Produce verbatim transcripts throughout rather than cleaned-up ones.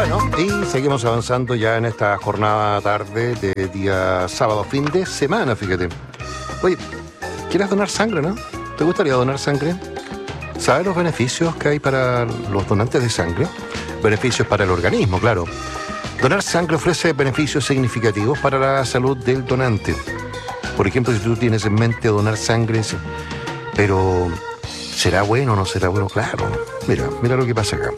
Bueno, y seguimos avanzando ya en esta jornada tarde de día sábado, fin de semana, fíjate. Oye, ¿quieres donar sangre, no? ¿Te gustaría donar sangre? ¿Sabes los beneficios que hay para los donantes de sangre? Beneficios para el organismo, claro. Donar sangre ofrece beneficios significativos para la salud del donante. Por ejemplo, si tú tienes en mente donar sangre, pero ¿será bueno o no será bueno? Claro, mira, mira lo que pasa acá.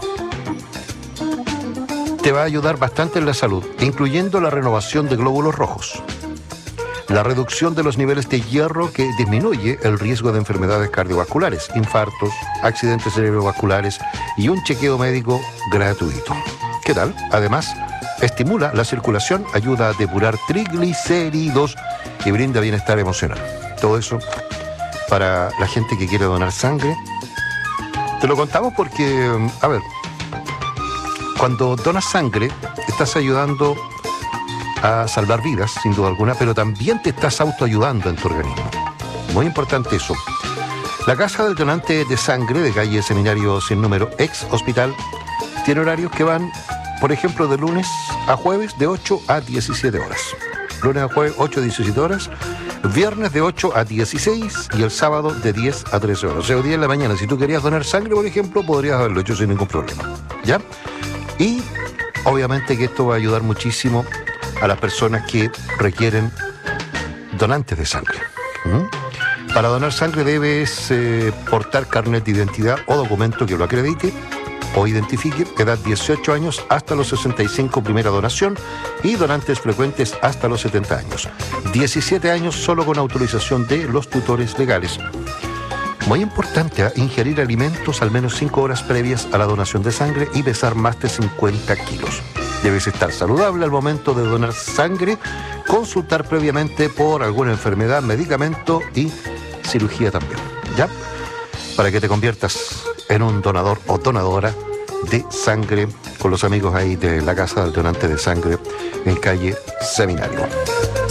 Te va a ayudar bastante en la salud, incluyendo la renovación de glóbulos rojos, la reducción de los niveles de hierro que disminuye el riesgo de enfermedades cardiovasculares, infartos, accidentes cerebrovasculares y un chequeo médico gratuito. ¿Qué tal? Además, estimula la circulación, ayuda a depurar triglicéridos y brinda bienestar emocional. Todo eso para la gente que quiere donar sangre. Te lo contamos porque, a ver, cuando donas sangre, estás ayudando a salvar vidas, sin duda alguna, pero también te estás autoayudando en tu organismo. Muy importante eso. La Casa del Donante de Sangre de calle Seminario Sin Número, ex Hospital, tiene horarios que van, por ejemplo, de lunes a jueves de ocho a diecisiete horas. Lunes a jueves, ocho a diecisiete horas. Viernes de ocho a dieciséis y el sábado de diez a trece horas. O sea, diez de la mañana. Si tú querías donar sangre, por ejemplo, podrías haberlo hecho sin ningún problema. ¿Ya? Y obviamente que esto va a ayudar muchísimo a las personas que requieren donantes de sangre. ¿Mm? Para donar sangre debes eh, portar carnet de identidad o documento que lo acredite o identifique, edad dieciocho años hasta los sesenta y cinco, primera donación, y donantes frecuentes hasta los setenta años. diecisiete años solo con autorización de los tutores legales. Muy importante, ¿eh? Ingerir alimentos al menos cinco horas previas a la donación de sangre y pesar más de cincuenta kilos. Debes estar saludable al momento de donar sangre, consultar previamente por alguna enfermedad, medicamento y cirugía también, ¿ya? Para que te conviertas en un donador o donadora de sangre con los amigos ahí de la Casa del Donante de Sangre en calle Seminario.